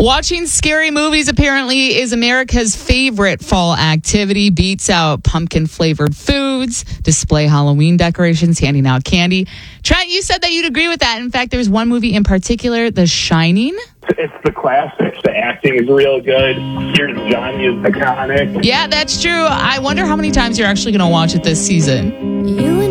Watching scary movies apparently is America's favorite fall activity. Beats out pumpkin-flavored foods, display Halloween decorations, handing out candy. Trent, you said that you'd agree with that. In fact, there's one movie in particular, The Shining. It's the classics. The acting is real good. Here's Johnny is iconic. Yeah, that's true. I wonder how many times you're actually going to watch it this season. You